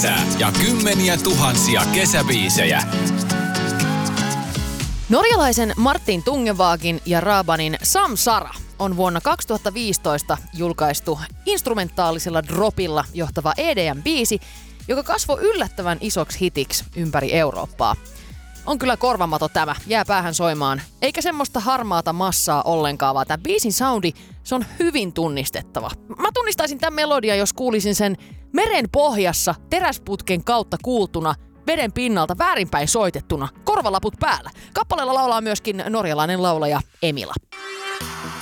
kesää ja kymmeniä tuhansia kesäbiisejä. Norjalaisen Martin Tungevaagin ja Rabanin Samsara on vuonna 2015 julkaistu instrumentaalisella dropilla johtava EDM-biisi, joka kasvoi yllättävän isoksi hitiksi ympäri Eurooppaa. On kyllä korvamato tämä, jää päähän soimaan. Eikä semmoista harmaata massaa ollenkaan, vaan tämän biisin soundi, se on hyvin tunnistettava. Mä tunnistaisin tämän melodian, jos kuulisin sen meren pohjassa teräsputken kautta kuultuna, veden pinnalta väärinpäin soitettuna, korvalaput päällä. Kappaleella laulaa myöskin norjalainen laulaja Emila.